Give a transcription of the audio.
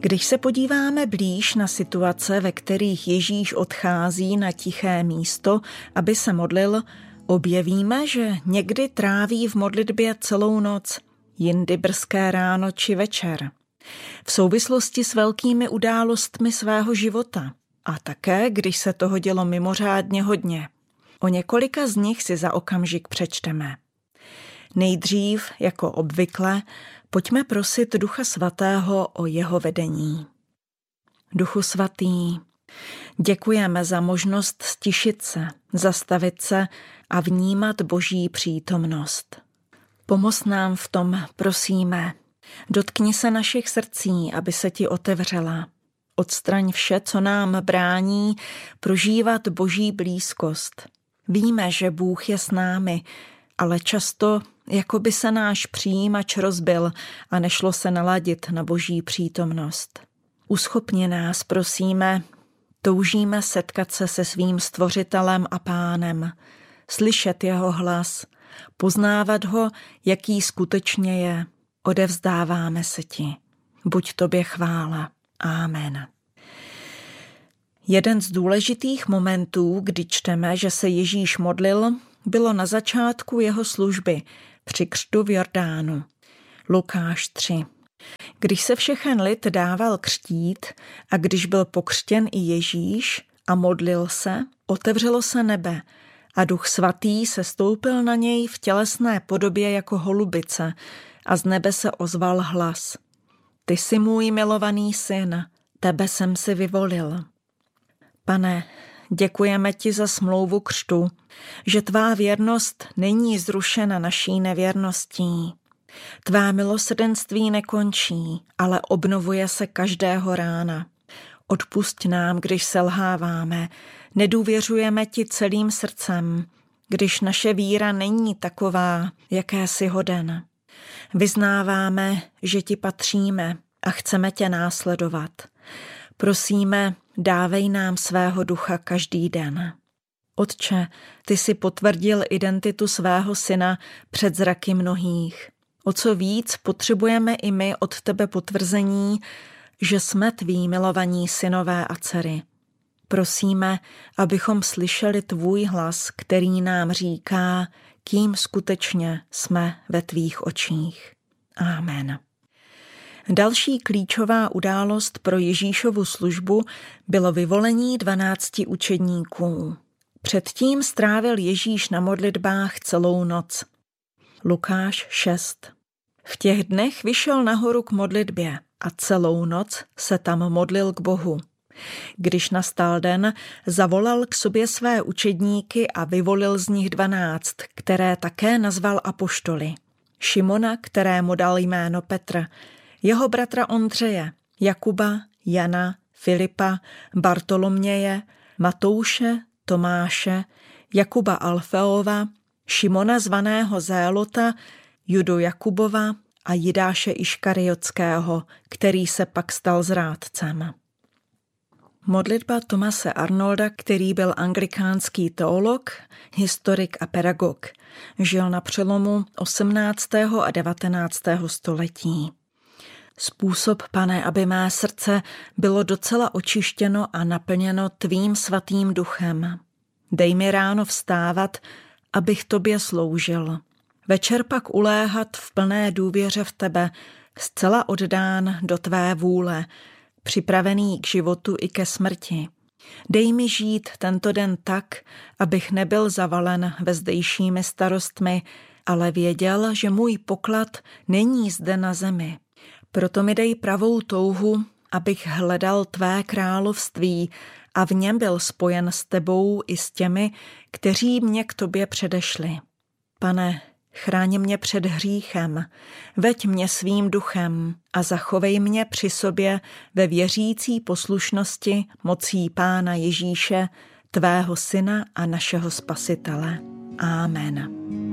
Když se podíváme blíž na situace, ve kterých Ježíš odchází na tiché místo, aby se modlil, objevíme, že někdy tráví v modlitbě celou noc, jindy brzké ráno či večer. V souvislosti s velkými událostmi svého života a také, když se toho dělo mimořádně hodně. O několika z nich si za okamžik přečteme. Nejdřív, jako obvykle, pojďme prosit Ducha Svatého o jeho vedení. Duchu Svatý, děkujeme za možnost stišit se, zastavit se a vnímat Boží přítomnost. Pomoz nám v tom, prosíme. Dotkni se našich srdcí, aby se ti otevřela. Odstraň vše, co nám brání prožívat Boží blízkost. Víme, že Bůh je s námi, ale často jako by se náš přijímač rozbil a nešlo se naladit na Boží přítomnost. Uschopni nás, prosíme, toužíme setkat se se svým Stvořitelem a Pánem, slyšet jeho hlas, poznávat ho, jaký skutečně je. Odevzdáváme se ti. Buď tobě chvála. Amen. Jeden z důležitých momentů, kdy čteme, že se Ježíš modlil, bylo na začátku jeho služby při křtu v Jordánu. Lukáš 3. Když se všechen lid dával křtít a když byl pokřtěn i Ježíš a modlil se, otevřelo se nebe a Duch Svatý se stoupil na něj v tělesné podobě jako holubice a z nebe se ozval hlas. Ty jsi můj milovaný syn, tebe jsem si vyvolil. Pane, děkujeme ti za smlouvu křtu, že tvá věrnost není zrušena naší nevěrností. Tvá milosrdenství nekončí, ale obnovuje se každého rána. Odpusť nám, když selháváme, nedůvěřujeme ti celým srdcem, když naše víra není taková, jaké jsi hoden. Vyznáváme, že ti patříme a chceme tě následovat. Prosíme, dávej nám svého ducha každý den. Otče, ty jsi potvrdil identitu svého syna před zraky mnohých. O co víc potřebujeme i my od tebe potvrzení, že jsme tví milovaní synové a dcery. Prosíme, abychom slyšeli tvůj hlas, který nám říká, kým skutečně jsme ve tvých očích. Amen. Další klíčová událost pro Ježíšovu službu bylo vyvolení 12 učedníků. Předtím strávil Ježíš na modlitbách celou noc. Lukáš 6. V těch dnech vyšel nahoru k modlitbě a celou noc se tam modlil k Bohu. Když nastal den, zavolal k sobě své učedníky a vyvolil z nich 12, které také nazval apoštoly. Šimona, kterému dal jméno Petr, jeho bratra Ondřeje, Jakuba, Jana, Filipa, Bartoloměje, Matouše, Tomáše, Jakuba Alfeova, Šimona zvaného Zélota, Judu Jakubova a Jidáše Iškariotského, který se pak stal zrádcem. Modlitba Thomase Arnolda, který byl anglikánský teolog, historik a pedagog, žil na přelomu 18. a 19. století. Způsob, Pane, aby mé srdce bylo docela očištěno a naplněno tvým svatým duchem. Dej mi ráno vstávat, abych tobě sloužil. Večer pak uléhat v plné důvěře v tebe, zcela oddán do tvé vůle, připravený k životu i ke smrti. Dej mi žít tento den tak, abych nebyl zavalen vezdejšími starostmi, ale věděl, že můj poklad není zde na zemi. Proto mi dej pravou touhu, abych hledal tvé království a v něm byl spojen s tebou i s těmi, kteří mě k tobě předešli. Pane, chráň mě před hříchem, veď mě svým duchem a zachovej mě při sobě ve věřící poslušnosti mocí Pána Ježíše, tvého syna a našeho Spasitele. Amen.